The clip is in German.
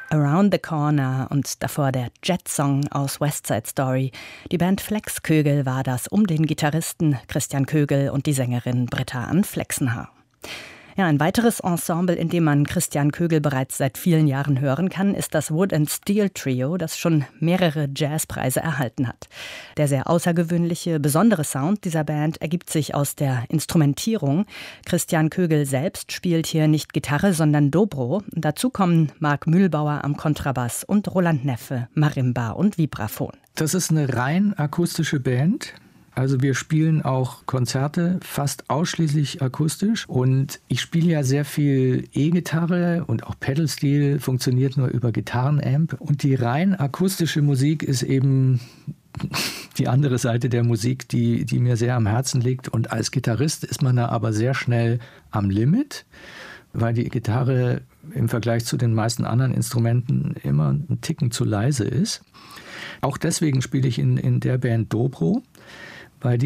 Around the Corner und davor der Jet-Song aus West Side Story. Die Band Flex Kögel war das um den Gitarristen Christian Kögel und die Sängerin Britta Ann Flexenhaar. Ja, ein weiteres Ensemble, in dem man Christian Kögel bereits seit vielen Jahren hören kann, ist das Wood and Steel Trio, das schon mehrere Jazzpreise erhalten hat. Der sehr außergewöhnliche, besondere Sound dieser Band ergibt sich aus der Instrumentierung. Christian Kögel selbst spielt hier nicht Gitarre, sondern Dobro. Dazu kommen Marc Mühlbauer am Kontrabass und Roland Neffe, Marimba und Vibraphon. Das ist eine rein akustische Band. Also wir spielen auch Konzerte fast ausschließlich akustisch und ich spiele ja sehr viel E-Gitarre und auch Pedal-Steel funktioniert nur über Gitarrenamp und die rein akustische Musik ist eben die andere Seite der Musik, die mir sehr am Herzen liegt und als Gitarrist ist man da aber sehr schnell am Limit, weil die Gitarre im Vergleich zu den meisten anderen Instrumenten immer einen Ticken zu leise ist. Auch deswegen spiele ich in der Band Dobro.